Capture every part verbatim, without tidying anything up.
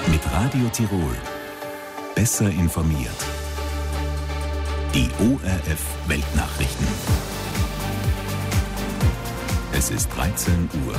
Mit Radio Tirol. Besser informiert. Die O R F Weltnachrichten. Es ist dreizehn Uhr.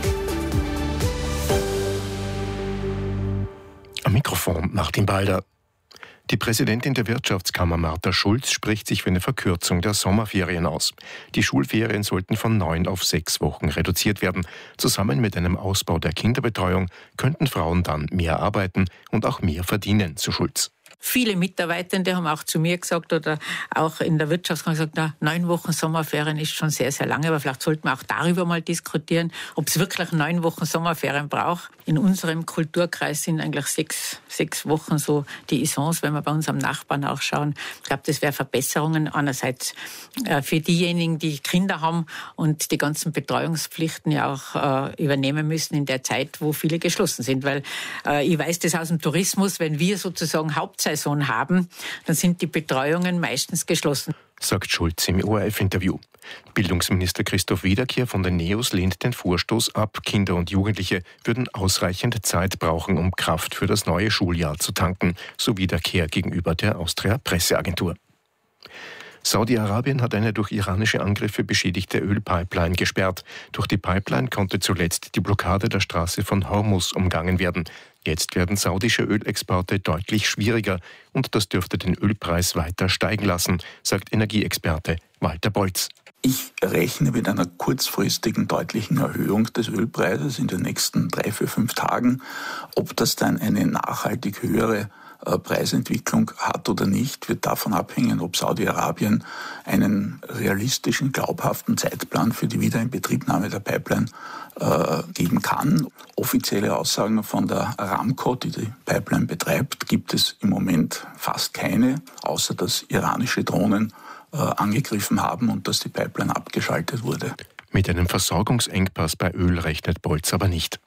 Am Mikrofon Martin Balder. Die Präsidentin der Wirtschaftskammer Martha Schulz spricht sich für eine Verkürzung der Sommerferien aus. Die Schulferien sollten von neun auf sechs Wochen reduziert werden. Zusammen mit einem Ausbau der Kinderbetreuung könnten Frauen dann mehr arbeiten und auch mehr verdienen, so Schulz. Viele Mitarbeitende haben auch zu mir gesagt oder auch in der Wirtschaftskammer gesagt, na, neun Wochen Sommerferien ist schon sehr, sehr lange, aber vielleicht sollten wir auch darüber mal diskutieren, ob es wirklich neun Wochen Sommerferien braucht. In unserem Kulturkreis sind eigentlich sechs, sechs Wochen so die Isons, wenn wir bei unserem Nachbarn auch schauen. Ich glaube, das wäre Verbesserungen einerseits äh, für diejenigen, die Kinder haben und die ganzen Betreuungspflichten ja auch äh, übernehmen müssen in der Zeit, wo viele geschlossen sind. Weil äh, ich weiß das aus dem Tourismus, wenn wir sozusagen Hauptsaison haben, dann sind die Betreuungen meistens geschlossen. Sagt Schulz im O R F-Interview. Bildungsminister Christoph Wiederkehr von den NEOS lehnt den Vorstoß ab. Kinder und Jugendliche würden ausreichend Zeit brauchen, um Kraft für das neue Schuljahr zu tanken, so Wiederkehr gegenüber der Austria-Presseagentur. Saudi-Arabien hat eine durch iranische Angriffe beschädigte Ölpipeline gesperrt. Durch die Pipeline konnte zuletzt die Blockade der Straße von Hormuz umgangen werden. Jetzt werden saudische Ölexporte deutlich schwieriger und das dürfte den Ölpreis weiter steigen lassen, sagt Energieexperte Walter Bolz. Ich rechne mit einer kurzfristigen deutlichen Erhöhung des Ölpreises in den nächsten drei, vier, fünf Tagen. Ob das dann eine nachhaltig höhere Preisentwicklung hat oder nicht, wird davon abhängen, ob Saudi-Arabien einen realistischen, glaubhaften Zeitplan für die Wiederinbetriebnahme der Pipeline äh, geben kann. Offizielle Aussagen von der Aramco, die die Pipeline betreibt, gibt es im Moment fast keine, außer dass iranische Drohnen äh, angegriffen haben und dass die Pipeline abgeschaltet wurde. Mit einem Versorgungsengpass bei Öl rechnet Bolz aber nicht.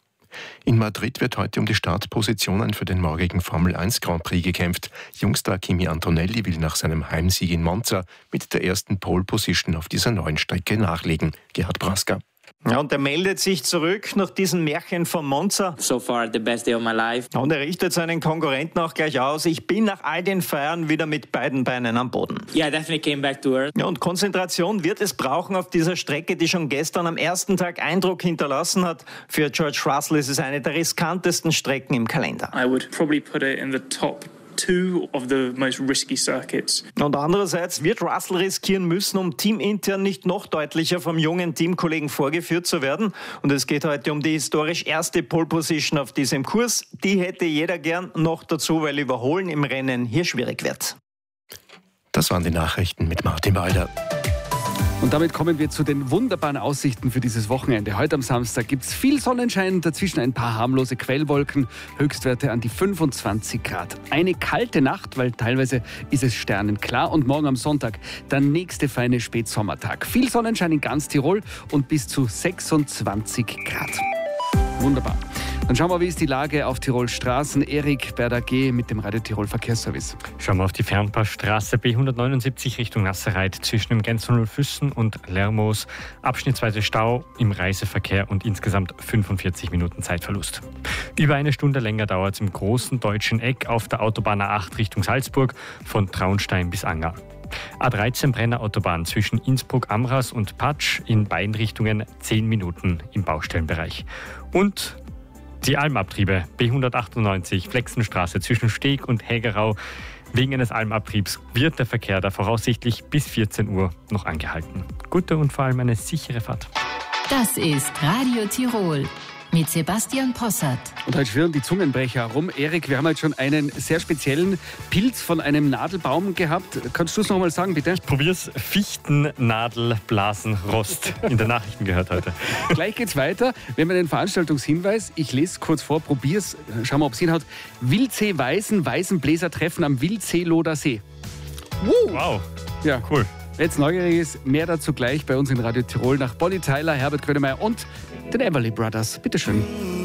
In Madrid wird heute um die Startpositionen für den morgigen Formel eins Grand Prix gekämpft. Jungstar Kimi Antonelli will nach seinem Heimsieg in Monza mit der ersten Pole Position auf dieser neuen Strecke nachlegen. Gerhard Braska. Ja, und er meldet sich zurück nach diesem Märchen von Monza. So far the best day of my life. Und er richtet seinen Konkurrenten auch gleich aus. Ich bin nach all den Feiern wieder mit beiden Beinen am Boden. Yeah, definitely came back to earth. Ja, und Konzentration wird es brauchen auf dieser Strecke, die schon gestern am ersten Tag Eindruck hinterlassen hat. Für George Russell ist es eine der riskantesten Strecken im Kalender. I would probably put it in the top two of the most risky circuits. Und andererseits wird Russell riskieren müssen, um teamintern nicht noch deutlicher vom jungen Teamkollegen vorgeführt zu werden. Und es geht heute um die historisch erste Pole Position auf diesem Kurs. Die hätte jeder gern noch dazu, weil Überholen im Rennen hier schwierig wird. Das waren die Nachrichten mit Martin Balder. Und damit kommen wir zu den wunderbaren Aussichten für dieses Wochenende. Heute am Samstag gibt es viel Sonnenschein, dazwischen ein paar harmlose Quellwolken, Höchstwerte an die fünfundzwanzig Grad. Eine kalte Nacht, weil teilweise ist es sternenklar. Und morgen am Sonntag der nächste feine Spätsommertag. Viel Sonnenschein in ganz Tirol und bis zu sechsundzwanzig Grad. Wunderbar. Dann schauen wir, wie ist die Lage auf Tirols Straßen. Erik Berder-G mit dem Radio Tirol Verkehrsservice. Schauen wir auf die Fernpassstraße B hundertneunundsiebzig Richtung Nasserreit zwischen dem Grenznol Füssen und Lermoos. Abschnittsweise Stau im Reiseverkehr und insgesamt fünfundvierzig Minuten Zeitverlust. Über eine Stunde länger dauert es im großen deutschen Eck auf der Autobahn A acht Richtung Salzburg von Traunstein bis Anger. A dreizehn Brenner-Autobahn zwischen Innsbruck-Amras und Patsch in beiden Richtungen zehn Minuten im Baustellenbereich. Und die Almabtriebe B hundertachtundneunzig Flexenstraße zwischen Steg und Hägerau. Wegen eines Almabtriebs wird der Verkehr da voraussichtlich bis vierzehn Uhr noch angehalten. Gute und vor allem eine sichere Fahrt. Das ist Radio Tirol mit Sebastian Possart. Und heute schwirren die Zungenbrecher herum. Erik, wir haben heute schon einen sehr speziellen Pilz von einem Nadelbaum gehabt. Kannst du es noch mal sagen, bitte? Ich probier's. Fichtennadelblasenrost. In den Nachrichten gehört heute. Gleich geht's weiter. Wir haben einen Veranstaltungshinweis. Ich lese kurz vor, probier's. Schauen wir, ob es hinhaut. Wildsee-Weißen, Weißenbläsertreffen am Wildsee-Loder See. Woo. Wow. Ja, cool. Wer jetzt neugierig ist, mehr dazu gleich bei uns in Radio Tirol nach Bonnie Tyler, Herbert Grönemeyer und den Everly Brothers. Bitteschön.